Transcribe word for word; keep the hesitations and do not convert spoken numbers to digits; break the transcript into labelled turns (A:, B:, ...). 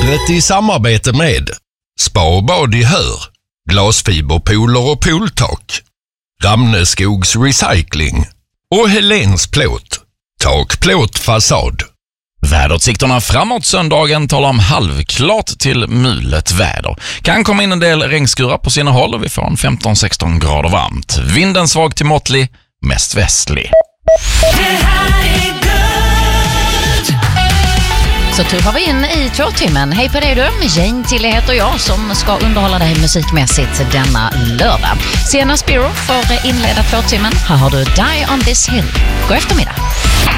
A: Vädret i samarbete med Spa och bad i Hör, glasfiberpooler och pooltak, Ramneskogs Recycling och Helens plåt, tak, plåt, fasad.
B: Väderutsikterna framåt söndagen talar om halvklart till mulet väder. Kan komma in en del regnskurar på sina håll och vi får en femton sexton grader varmt. Vinden svag till måttlig, mest västlig.
C: Så tuffar vi in i två timmen. Hej på dig du, Jane Tilly heter jag som ska underhålla dig musikmässigt denna lördag. Sena Spiro får inleda två timmen. Här har du Die on this hill. God eftermiddag.